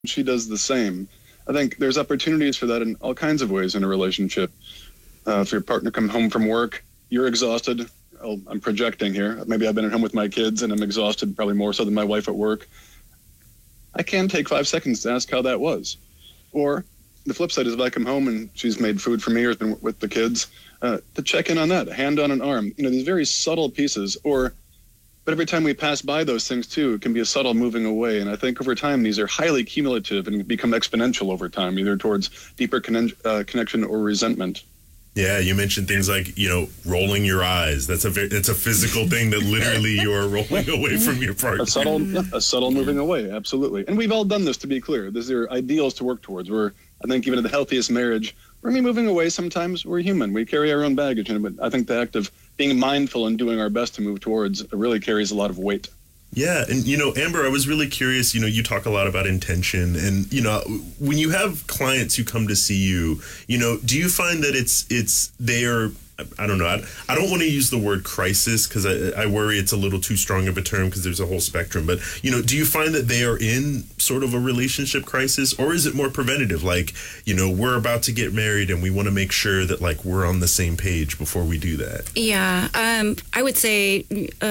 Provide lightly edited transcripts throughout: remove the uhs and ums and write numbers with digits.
she does the same. I think there's opportunities for that in all kinds of ways in a relationship. If your partner comes home from work, you're exhausted. I'm projecting here. Maybe I've been at home with my kids and I'm exhausted, probably more so than my wife at work. I can take 5 seconds to ask how that was. Or the flip side is if I come home and she's made food for me or has been with the kids, to check in on that, a hand on an arm. These very subtle pieces. But every time we pass by those things, too, it can be a subtle moving away. And I think over time, these are highly cumulative and become exponential over time, either towards deeper connection or resentment. Yeah, you mentioned things like, rolling your eyes. It's a physical thing that literally you're rolling away from your partner. A subtle moving away, absolutely. And we've all done this, to be clear. These are ideals to work towards. I think even in the healthiest marriage, we're moving away sometimes. We're human. We carry our own baggage. But I think the act of being mindful and doing our best to move towards really carries a lot of weight. Yeah. And, Amber, I was really curious, you talk a lot about intention and, when you have clients who come to see you, do you find that they are, I don't know, I don't want to use the word crisis because I worry it's a little too strong of a term because there's a whole spectrum. But, do you find that they are in sort of a relationship crisis, or is it more preventative? Like, we're about to get married and we want to make sure that we're on the same page before we do that. Yeah. I would say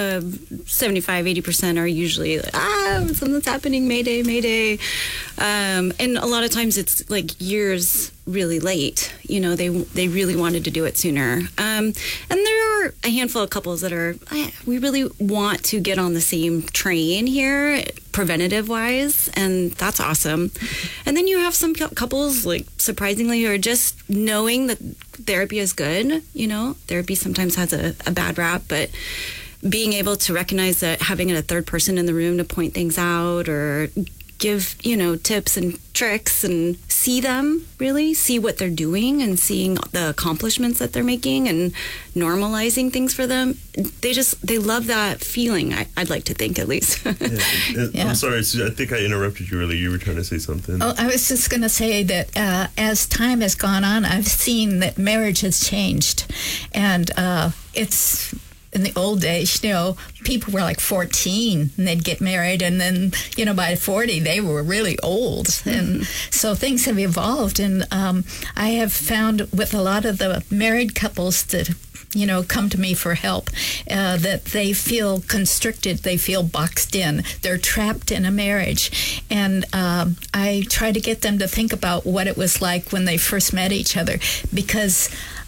75-80% are usually something's happening, mayday, mayday. And a lot of times it's years really late. They really wanted to do it sooner. And there are a handful of couples that are, we really want to get on the same train here, preventative wise, and that's awesome. And then you have some couples, surprisingly, who are just knowing that therapy is good. Therapy sometimes has a bad rap, but being able to recognize that having a third person in the room to point things out or give, tips and tricks and see what they're doing and seeing the accomplishments that they're making and normalizing things for them. They love that feeling, I'd like to think, at least. Yeah. I'm sorry, I think I interrupted you earlier. You were trying to say something. Oh, I was just going to say that as time has gone on, I've seen that marriage has changed. And it's... In the old days, people were 14 and they'd get married, and then, by 40 they were really old. And so things have evolved, and I have found with a lot of the married couples that come to me for help, that they feel constricted, they feel boxed in, they're trapped in a marriage. And I try to get them to think about what it was like when they first met each other, because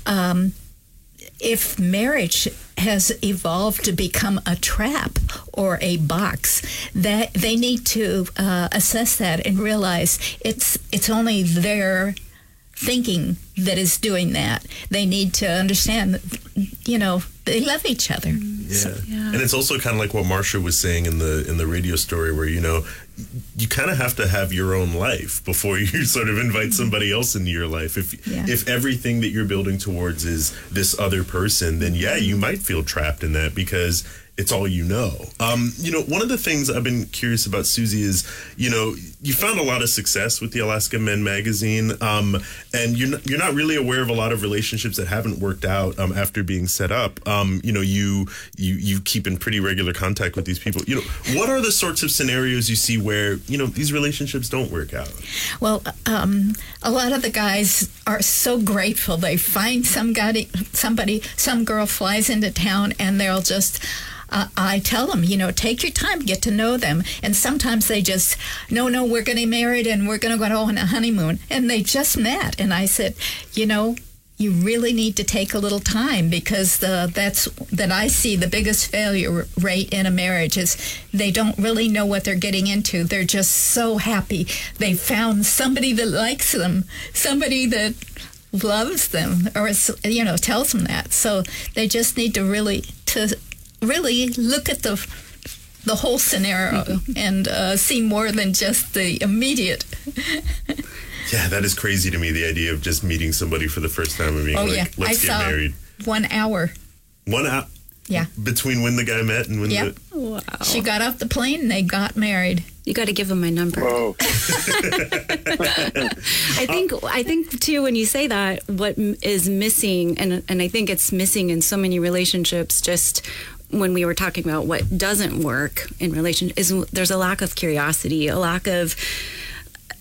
if marriage has evolved to become a trap or a box, that they need to assess that and realize it's only their thinking that is doing that. They need to understand that, they love each other. Yeah. So, And it's also kind of like what Marsha was saying in the radio story, where, you kind of have to have your own life before you sort of invite somebody else into your life. If everything that you're building towards is this other person, then you might feel trapped in that because it's all you know. One of the things I've been curious about, Susie, is, you found a lot of success with the Alaska Men magazine, and you're not really aware of a lot of relationships that haven't worked out after being set up. You keep in pretty regular contact with these people. What are the sorts of scenarios you see where, these relationships don't work out? Well, a lot of the guys are so grateful. They find some girl flies into town, and they'll just... I tell them, take your time, get to know them. And sometimes they just, no, we're getting married and we're going to go on a honeymoon. And they just met. And I said, you really need to take a little time, because that's I see the biggest failure rate in a marriage is they don't really know what they're getting into. They're just so happy they found somebody that likes them, somebody that loves them, or tells them that. So they just need to really look at the whole scenario and see more than just the immediate. Yeah, that is crazy to me, the idea of just meeting somebody for the first time and being let's get married. 1 hour. 1 hour? Yeah. Between when the guy met and when Wow. She got off the plane and they got married. You got to give him my number. Whoa. I think too, when you say that, what is missing, and I think it's missing in so many relationships, just when we were talking about what doesn't work in relation, is there's a lack of curiosity, a lack of